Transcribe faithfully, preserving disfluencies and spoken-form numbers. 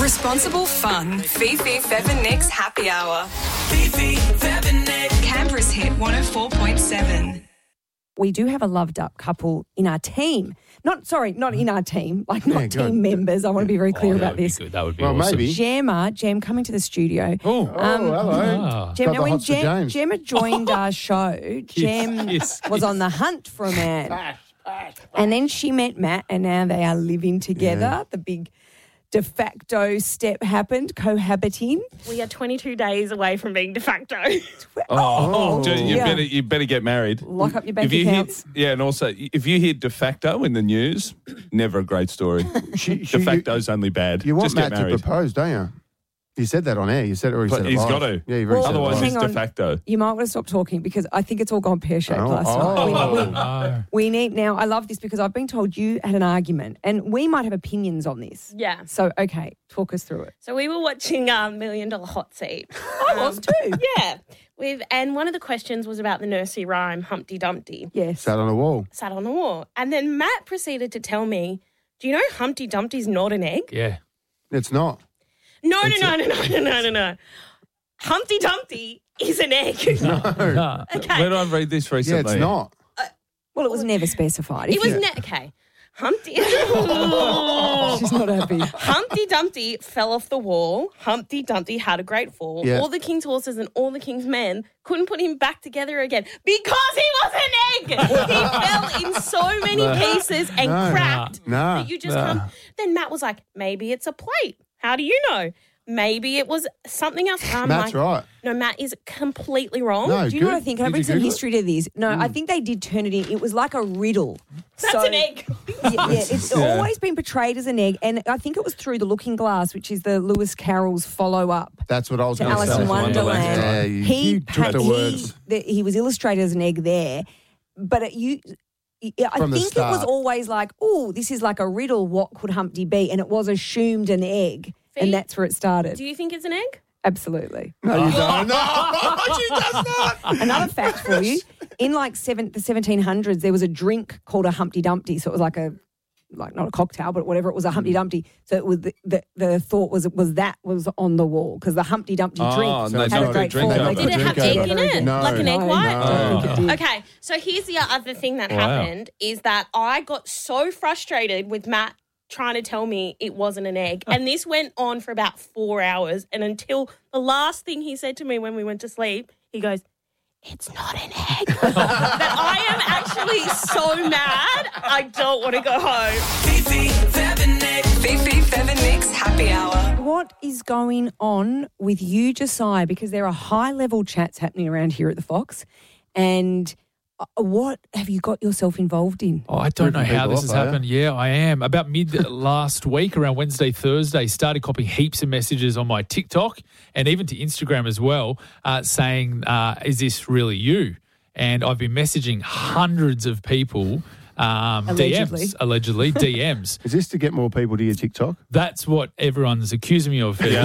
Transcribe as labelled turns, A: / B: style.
A: Responsible fun. Fifi, Fev and Nick's Happy Hour. Fifi, Fev and Nick. Canberra's hit one oh four point seven.
B: We do have a loved-up couple in our team. Not, sorry, not in our team, like not
C: Yeah,
B: team
C: good.
B: members. I want to be very clear
D: Oh, that
B: about
D: would be
B: this.
D: good. That would be
C: Well,
D: awesome.
C: maybe.
B: Gemma, Gem coming to the studio.
D: Oh,
B: Um,
C: Oh, hello.
D: Ah.
B: Gem,
C: Got
B: now
C: the
B: when
C: hots for
B: Gem,
C: James.
B: Gemma joined our show, Gem
D: yes,
B: was on the hunt for a man. And then she met Matt, and now they are living together.
C: Yeah.
B: The big de facto step happened, cohabiting.
E: We are twenty-two days away from being de facto.
F: Oh, dude, you
B: Yeah.
F: better you better get married.
B: Lock up your bank
F: if you
B: accounts.
F: Hear, yeah, and also if you hear de facto in the news, never a great story.
C: She-
F: De
C: she-
F: facto's only bad.
C: You want
F: Just
C: Matt
F: get
C: to
F: married.
C: propose, don't you? You said that on air. You said it, or you
F: But
C: said it
F: he's
C: live.
F: got to.
C: Yeah, you've already said it
F: Otherwise,
C: live.
F: it's
B: hang
F: de
B: on.
F: facto.
B: You might want to stop talking because I think it's all gone pear-shaped
C: Oh,
B: last
C: oh.
B: night. We- we-
D: no.
B: We need now, I love this because I've been told you had an argument and we might have opinions on this.
E: Yeah.
B: So, okay, talk us through it.
E: So we were watching um, Million Dollar Hot Seat.
B: I was too.
E: Yeah. With, and one of the questions was about the nursery rhyme Humpty Dumpty
B: Yes.
C: Sat on a wall.
E: sat on the wall. And then Matt proceeded to tell me, do you know Humpty Dumpty's not an egg?
D: Yeah.
C: It's not.
E: No, no, no, no, no, no, no, no, no. Humpty Dumpty is an egg.
D: Nah.
E: Okay.
F: Where did I read this
C: Yeah,
F: recently?
C: it's not.
B: Well, it was never specified.
E: It
B: If
E: was
B: you-
E: ne- okay. Humpty
B: She's not happy.
E: Humpty Dumpty fell off the wall. Humpty Dumpty had a great fall.
C: Yeah.
E: All the king's horses and all the king's men couldn't put him back together again because he was an egg. He fell in so many pieces and
C: No.
E: cracked.
C: Nah.
E: that you just can't. Then Matt was like, maybe it's a plate. How do you know? Maybe it was something else. I'm
C: Matt's
E: like,
C: right.
E: No, Matt is completely wrong.
C: No,
B: Do you know
C: good.
B: what I think? Can I
C: Did
B: bring
C: you
B: some
C: Google
B: history to this? No, I think they did turn it in. It was like a riddle.
E: That's
B: So-
E: an egg.
B: Yeah, yeah, it's
F: Yeah.
B: always been portrayed as an egg. And I think it was through The Looking Glass, which is the Lewis Carroll's follow-up.
C: That's what I was
B: To
C: going to
B: Alice
C: say.
B: in Wonderland.
C: Yeah, you,
B: he
C: you took
B: pa-
C: the
B: he,
C: words.
B: the, he was illustrated as an egg there, but it, you. Yeah, I
C: From the
B: think it was
C: start.
B: always like, oh, this is like a riddle. What could Humpty be? And it was assumed an egg,
E: Fee,
B: and that's where it started.
E: Do you think it's an egg?
B: Absolutely.
C: No, you don't. No, she does not.
B: Another fact for you: in like seven, the seventeen hundreds, there was a drink called a Humpty Dumpty. So it was like a, like not a cocktail, but whatever. It was a Humpty Dumpty. So it was the, the, the thought was was that was on the wall because the Humpty Dumpty
F: Oh,
B: drink
F: and
C: they
B: had a
C: dumped
B: great
F: the drink
B: fall.
F: over.
B: They
E: Did it have
C: drink
E: egg in
B: together
E: it?
B: again.
C: No.
E: Like an egg
B: No,
E: white?
B: no, I don't think it did.
E: Okay, so here's the other thing that
F: Wow.
E: happened is that I got so frustrated with Matt trying to tell me it wasn't an egg. And this went on for about four hours. And until the last thing he said to me when we went to sleep, he goes, it's not an egg. That I am actually so mad, I don't want to go home.
A: Fifi, Fev and Nick. Fifi, Fev and Nick's Happy Hour.
B: What is going on with you, Josiah? Because there are high-level chats happening around here at the Fox, and uh, what have you got yourself involved in?
D: Oh, I don't know
C: Ripping
D: how
C: people
D: this has
C: off, are you?
D: happened. Yeah, I am. About mid last week, around Wednesday, Thursday, started copying heaps of messages on my TikTok and even to Instagram as well, uh, saying, uh, is this really you? And I've been messaging hundreds of people, um,
B: Allegedly.
D: D Ms, allegedly, D Ms.
C: Is this to get more people to your TikTok?
D: That's what everyone's accusing me of.